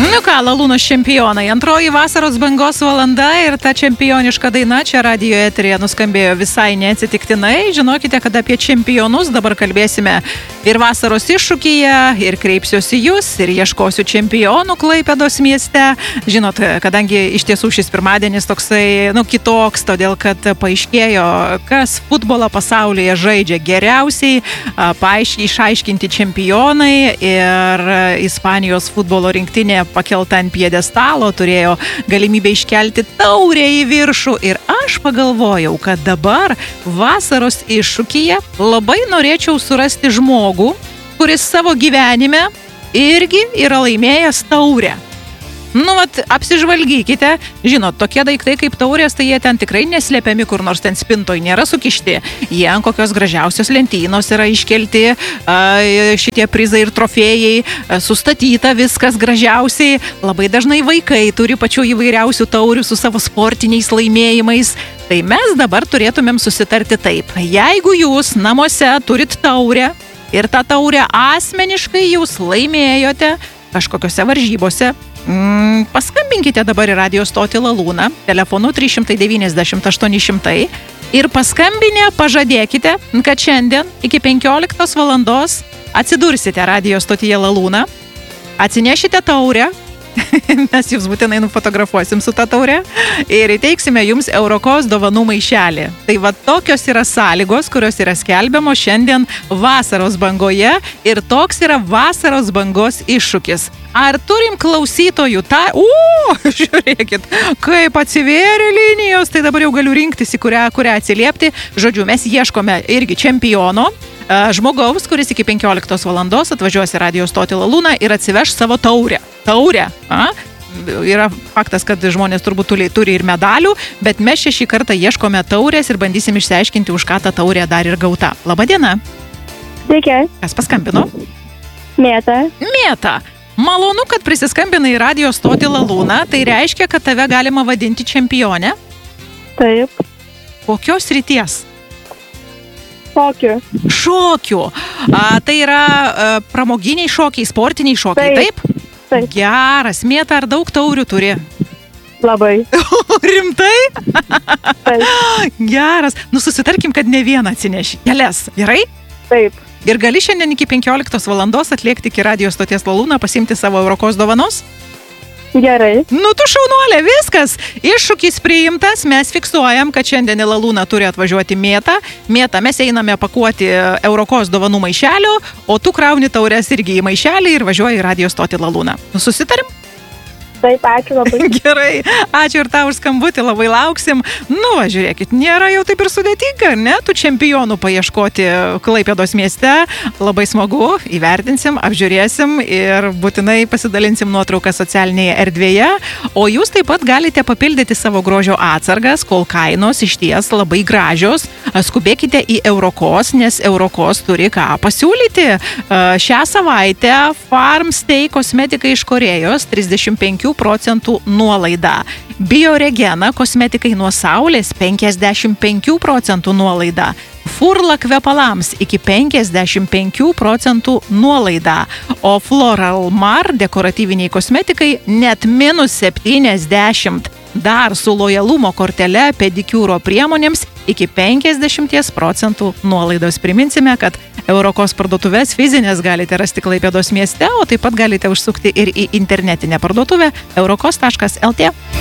Nu ką, Lalūnos čempionai. Antroji vasaros bangos valanda ir ta čempioniška daina čia radijo eteryje nuskambėjo visai neatsitiktinai. Žinokite, kad apie čempionus dabar kalbėsime ir vasaros iššūkyje, ir kreipsiuosi jūs, ir ieškosiu čempionų Klaipėdos mieste. Žinot, kadangi iš tiesų šis pirmadienis toksai, kitoks, todėl kad paaiškėjo, kas futbolo pasaulyje žaidžia geriausiai, išaiškinti čempionai ir Ispanijos futbolo rinktinė pakelta ant pjedestalo, turėjo galimybę iškelti taurę į viršų ir aš pagalvojau, kad dabar vasaros iššūkyje labai norėčiau surasti žmogų, kuris savo gyvenime irgi yra laimėjęs taurę. Apsižvalgykite, žinot, tokie daiktai kaip taurės, tai jie ten tikrai neslėpiami kur nors ten spintoj, nėra sukišti. Jie ant kokios gražiausios lentynos yra iškelti, šitie prizai ir trofėjai, sustatyta viskas gražiausiai. Labai dažnai vaikai turi pačių įvairiausių taurių su savo sportiniais laimėjimais. Tai mes dabar turėtumėm susitarti taip. Jeigu jūs namuose turit taurę ir tą taurę asmeniškai jūs laimėjote kažkokiose varžybose, paskambinkite dabar į radijo stotį Lalūną, telefonu 390 800 ir paskambinę pažadėkite, kad šiandien iki 15 valandos atsidursite radijo stotyje Lalūną, atsinešite taurę, mes jums būtinai nufotografuosim su tą taurę ir įteiksime jums Eurokos dovanų maišelį. Tai va tokios yra sąlygos, kurios yra skelbiamos šiandien vasaros bangoje ir toks yra vasaros bangos iššūkis. Ar turim klausytojų? Žiūrėkit, kaip atsivėrė linijos, tai dabar jau galiu rinktis į kurią atsiliepti. Žodžiu, mes ieškome irgi čempiono, žmogaus, kuris iki 15 valandos atvažiuos į radijo stotį Lalūną ir atsiveš savo taurę. Taurę. Yra faktas, kad žmonės turbūt turi ir medalių, bet mes šį kartą ieškome taurės ir bandysim išsiaiškinti, už ką ta taurė dar ir gauta. Labadiena. Sveiki. Kas paskambino? Mėta. Malonu, kad prisiskambinai į radijo stotį Lalūną. Tai reiškia, kad tave galima vadinti čempionę? Taip. Kokios srities? Šokių. Tai yra pramoginiai šokiai, sportiniai šokiai, taip? Taip. Geras. Mėta, ar daug taurių turi? Labai. Rimtai? Taip. Geras. Susitarkim, kad ne vieną atsineši. Kelias. Gerai? Taip. Ir gali šiandien iki 15 valandos atlėkti iki radijo stoties Lalūną, pasiimti savo Eurokos dovanos? Gerai. Tu šaunuolė, viskas. Iššūkis priimtas, mes fiksuojam, kad šiandien į Lalūną turi atvažiuoti Mėta. Mėta, mes einame pakuoti Eurokos dovanų maišelio, o tu krauni taures irgi į maišelį ir važiuoji į radijo stotį Lalūną. Susitarim? Taip, ačiū labai. Gerai, ačiū ir tau už skambutį, labai lauksim. Žiūrėkit, nėra jau taip ir sudėtinga, ne? Tų čempionų paieškoti Klaipėdos mieste. Labai smagu, įvertinsim, apžiūrėsim ir būtinai pasidalinsim nuotrauką socialinėje erdvėje. O jūs taip pat galite papildyti savo grožio atsargas, kol kainos išties labai gražios. Skubėkite į Eurokos, nes Eurokos turi ką pasiūlyti. Šią savaitę Farmstay kosmetika iš Korėjos 35% nuolaida. Bioregena kosmetikai nuo saulės 55% nuolaida. Furla kvepalams iki 55% nuolaida. O Floral Mar dekoratyviniai kosmetikai net -70%. Dar su lojalumo kortele pedikiūro priemonėms iki 50% nuolaidos. Priminsime, kad Eurokos parduotuvės fizinės galite rasti Klaipėdos mieste, o taip pat galite užsukti ir į internetinę parduotuvę eurokos.lt.